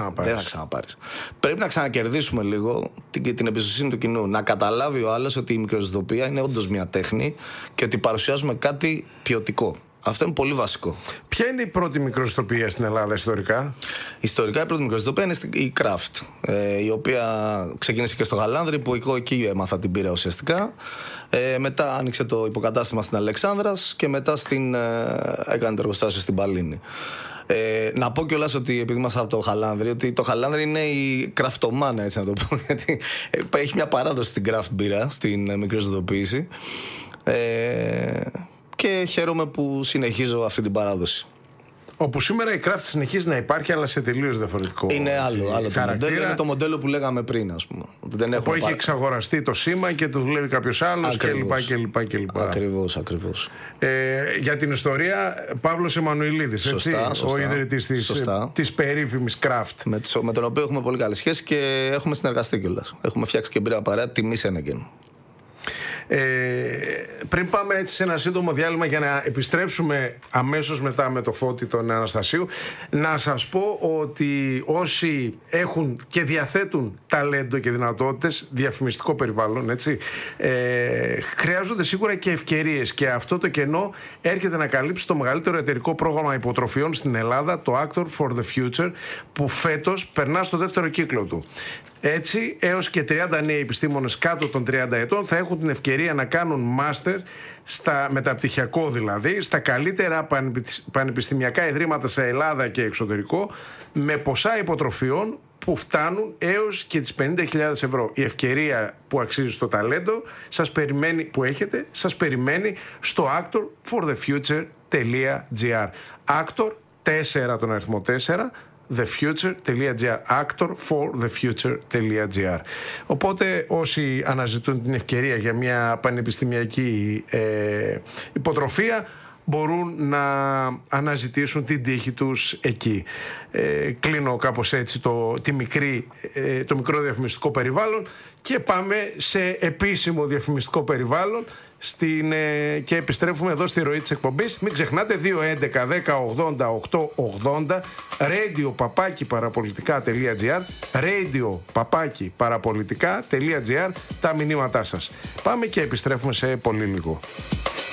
ξαναπάρεις. Πρέπει να ξανακερδίσουμε λίγο την εμπιστοσύνη του κοινού. Να καταλάβει ο άλλος ότι η μικροζωοτοπία είναι όντως μια τέχνη και ότι παρουσιάζουμε κάτι ποιοτικό. Αυτό είναι πολύ βασικό. Ποια είναι η πρώτη μικροζωοτοπία στην Ελλάδα ιστορικά? Ιστορικά η πρώτη μικροζωοτοπία είναι η Craft, η οποία ξεκίνησε και στο Γαλάνδρη, που εγώ εκεί έμαθα την πείρα ουσιαστικά. Μετά άνοιξε το υποκατάστημα στην Αλεξάνδρας και μετά έκανε το εργοστάσιο στην Παλίνη. Να πω κιόλας ότι επειδή είμαστε από το Χαλάνδρι, ότι το Χαλάνδρι είναι η κραφτομάνα, έτσι να το πω, γιατί έχει μια παράδοση στην craft μπύρα, στην μικροζωοτοποίηση. Και χαίρομαι που συνεχίζω αυτή την παράδοση. Όπου σήμερα η craft συνεχίζει να υπάρχει, αλλά σε τελείως διαφορετικό. Είναι άλλο το μοντέλο. Είναι το μοντέλο που λέγαμε πριν, ας πούμε. Που έχει εξαγοραστεί το σήμα και το δουλεύει κάποιος άλλος κλπ. Ακριβώς. Για την ιστορία, Παύλος Εμμανουηλίδης, σωστά, ο ιδρυτής της περίφημης craft. Με τον οποίο έχουμε πολύ καλή σχέση και έχουμε συνεργαστεί κιόλας. Έχουμε φτιάξει και μπύρα παρέα τιμή Σένεκεν. Πριν πάμε έτσι σε ένα σύντομο διάλειμμα για να επιστρέψουμε αμέσως μετά με το Φώτη τον Αναστασίου, να σας πω ότι όσοι έχουν και διαθέτουν ταλέντο και δυνατότητες, διαφημιστικό περιβάλλον, έτσι, χρειάζονται σίγουρα και ευκαιρίες, και αυτό το κενό έρχεται να καλύψει το μεγαλύτερο εταιρικό πρόγραμμα υποτροφιών στην Ελλάδα, το Actor for the Future, που φέτος περνά στο δεύτερο κύκλο του. Έτσι, έως και 30 νέοι επιστήμονες κάτω των 30 ετών θα έχουν την ευκαιρία να κάνουν μάστερ, μεταπτυχιακό δηλαδή, στα καλύτερα πανεπιστημιακά ιδρύματα σε Ελλάδα και εξωτερικό, με ποσά υποτροφιών που φτάνουν έως και τις 50.000 ευρώ. Η ευκαιρία που αξίζει στο ταλέντο που έχετε, σας περιμένει στο actorforthefuture.gr. Actor 4 τον αριθμό 4, thefuture.gr, actorforthefuture.gr. Οπότε όσοι αναζητούν την ευκαιρία για μια πανεπιστημιακή υποτροφία μπορούν να αναζητήσουν την τύχη τους εκεί. Κλείνω κάπως έτσι το μικρό διαφημιστικό περιβάλλον και πάμε σε επίσημο διαφημιστικό περιβάλλον και επιστρέφουμε εδώ στη ροή της εκπομπής. Μην ξεχνάτε 211 10 80 880, radio@parapolitica.gr, radio@parapolitica.gr, τα μηνύματά σας. Πάμε και επιστρέφουμε σε πολύ λίγο.